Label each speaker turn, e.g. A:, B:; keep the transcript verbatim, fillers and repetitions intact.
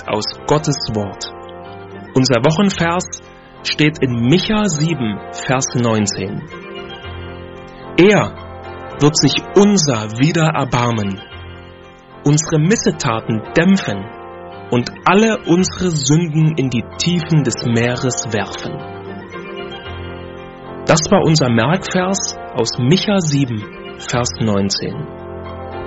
A: aus Gottes Wort. Unser Wochenvers steht in Micha sieben, Vers neunzehn. Er wird sich unser wieder erbarmen, unsere Missetaten dämpfen und alle unsere Sünden in die Tiefen des Meeres werfen. Das war unser Merkvers aus Micha sieben, Vers neunzehn.